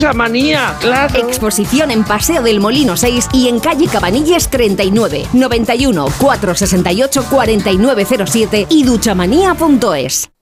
Duchamanía, claro. Exposición en Paseo del Molino 6 y en calle Cabanilles 39, 91 468 4907 y duchamanía.es.